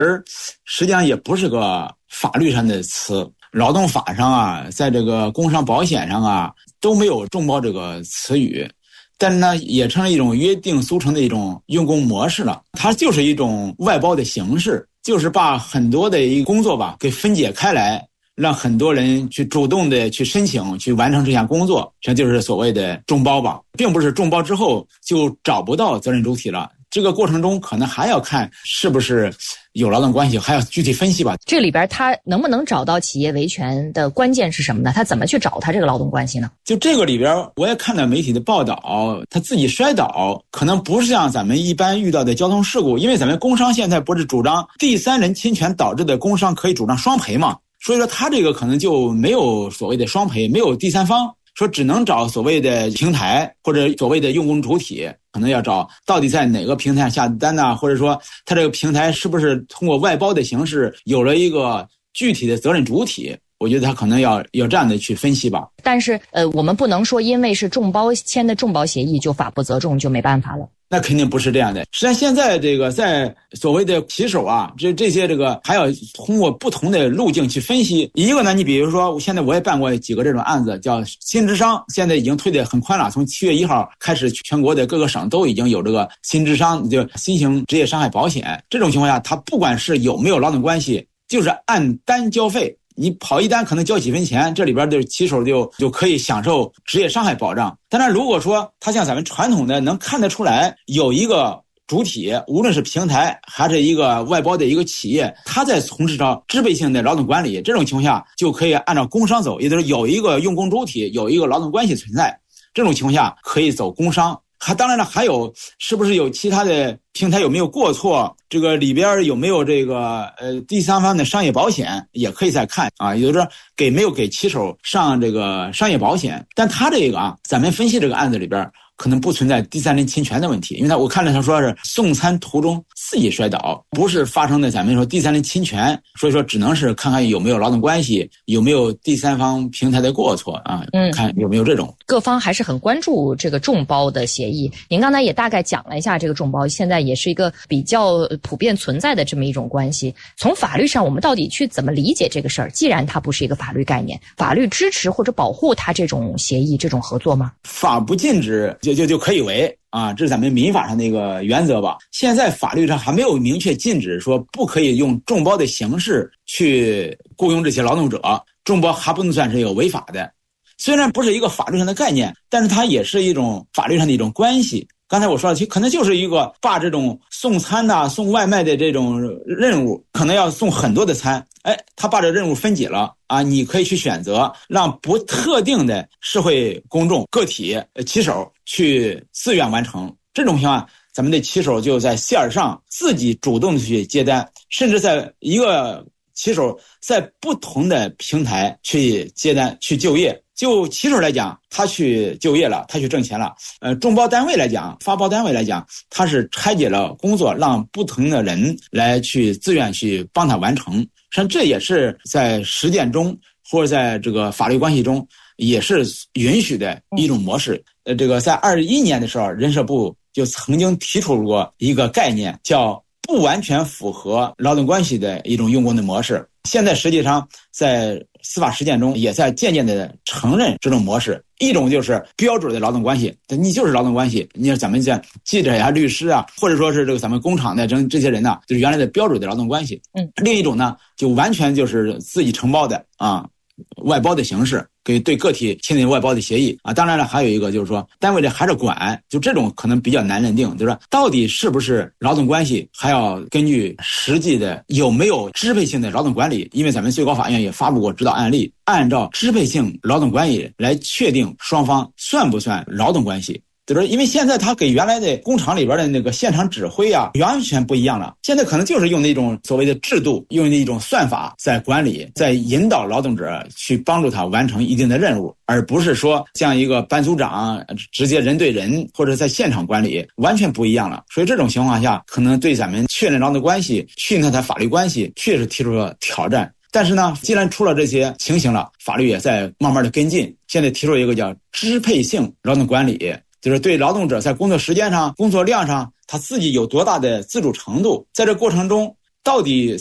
而实际上也不是个法律上的词，劳动法上啊，在这个工伤保险上啊都没有众包这个词语。但是呢，也成了一种约定俗成的一种用工模式了。它就是一种外包的形式，就是把很多的一个工作吧给分解开来，让很多人去主动的去申请去完成这项工作，这就是所谓的众包吧，并不是众包之后就找不到责任主体了。这个过程中可能还要看是不是有劳动关系，还要具体分析吧。 这里边他能不能找到企业维权的关键是什么呢？他怎么去找他这个劳动关系呢？ 就这个里边我也看到媒体的报道，他自己摔倒可能不是像咱们一般遇到的交通事故，因为咱们工伤现在不是主张第三人侵权导致的工伤可以主张双赔嘛，所以说他这个可能就没有所谓的双赔，没有第三方，说只能找所谓的平台或者所谓的用工主体，可能要找到底在哪个平台下单呢，或者说他这个平台是不是通过外包的形式有了一个具体的责任主体，我觉得他可能要这样的去分析吧。 但是我们不能说因为是众包签的众包协议就法不责众就没办法了。 那肯定不是这样的。实际上现在这个在所谓的骑手啊，这些这个还要通过不同的路径去分析。一个呢，你比如说现在我也办过几个这种案子，叫新职商，现在已经推得很宽了，从7月1号开始，全国的各个省都已经有这个新职商，就新型职业伤害保险。这种情况下，它不管是有没有劳动关系，就是按单交费，你跑一单可能交几分钱，这里边的骑手就可以享受职业伤害保障。当然如果说他像咱们传统的能看得出来有一个主体，无论是平台还是一个外包的一个企业，他在从事着支配性的劳动管理，这种情况下就可以按照工伤走，也就是有一个用工主体，有一个劳动关系存在，这种情况下可以走工伤。当然了，还有是不是有其他的平台有没有过错，这个里边有没有这个第三方的商业保险也可以再看啊，也就是说没有给骑手上这个商业保险。但他这个啊，咱们分析这个案子里边可能不存在第三人侵权的问题，因为我看了他说是送餐途中自己摔倒，不是发生的咱们说第三人侵权，所以说只能是看看有没有劳动关系，有没有第三方平台的过错啊，看有没有这种。 各方还是很关注这个众包的协议。您刚才也大概讲了一下这个众包现在也是一个比较普遍存在的这么一种关系。从法律上我们到底去怎么理解这个事儿？既然它不是一个法律概念，法律支持或者保护它这种协议这种合作吗？ 法不禁止就可以为啊，这是咱们民法上的一个原则吧。现在法律上还没有明确禁止说不可以用众包的形式去雇佣这些劳动者，众包还不能算是一个违法的。虽然不是一个法律上的概念，但是它也是一种法律上的一种关系。刚才我说的，可能就是一个把这种送餐呐、送外卖的这种任务，可能要送很多的餐，他把这任务分解了啊，你可以去选择让不特定的社会公众个体骑手去自愿完成。这种情况，咱们的骑手就在线上自己主动的去接单，甚至在一个骑手在不同的平台去接单去就业。就骑手来讲，他去就业了，他去挣钱了。众包单位来讲，发包单位来讲，他是拆解了工作，让不同的人来去自愿去帮他完成。实际上这也是在实践中或者在这个法律关系中也是允许的一种模式。这个在21年的时候，人社部就曾经提出过一个概念，叫不完全符合劳动关系的一种用工的模式。现在实际上在司法实践中也在渐渐的承认这种模式。一种就是标准的劳动关系，你就是劳动关系，你看咱们像记者呀、律师啊，或者说是这个咱们工厂的这些人呢，就是原来的标准的劳动关系。另一种呢，就完全就是自己承包的啊，外包的形式，对个体签订外包的协议啊。当然了，还有一个就是说单位的还是管，就这种可能比较难认定，就是说到底是不是劳动关系，还要根据实际的有没有支配性的劳动管理。因为咱们最高法院也发布过指导案例，按照支配性劳动关系来确定双方算不算劳动关系。就是因为现在他给原来的工厂里边的那个现场指挥啊，完全不一样了。现在可能就是用那种所谓的制度，用那种算法在管理，在引导劳动者去帮助他完成一定的任务，而不是说像一个班组长直接人对人或者在现场管理，完全不一样了。所以这种情况下，可能对咱们确认劳动关系、确认他法律关系，确实提出了挑战。但是呢，既然出了这些情形了，法律也在慢慢的跟进。现在提出一个叫支配性劳动管理，就是对劳动者在工作时间上、工作量上，他自己有多大的自主程度，在这过程中到底